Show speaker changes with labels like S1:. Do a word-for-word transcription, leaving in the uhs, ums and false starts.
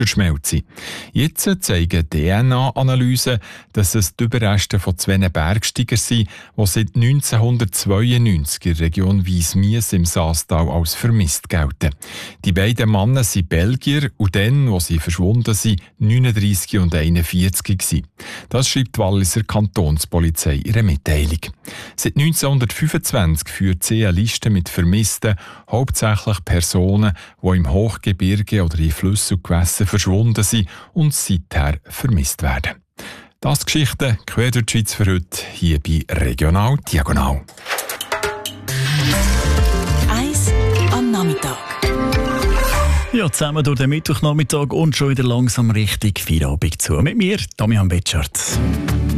S1: verschmelzen. Jetzt zeigen D N A-Analysen, dass es die Überreste von zwei Bergsteigern sind, die seit neunzehnhundertzweiundneunzig in der Region Wiesmies im Saastal als vermisst gelten. Die beiden Männer sind Belgier und dann, wo sie verschwunden sind, neununddreissig und einundvierzig gewesen. Das schreibt die Walliser Kantonspolizei in ihrer Mitteilung. Seit neunzehnhundertfünfundzwanzig führt sie eine Liste mit Vermissten, hauptsächlich Personen, die im Hochgebirge oder in Flüssen und Gewässern verschwunden sind und seither vermisst werden. Das Geschichten quer durch die Schweiz für heute, hier bei Regional Diagonal.
S2: Eins am Nachmittag.
S3: Ja, zusammen durch den Mittwochnachmittag und schon wieder langsam Richtung Feierabend zu. Mit mir, Damian Betschart.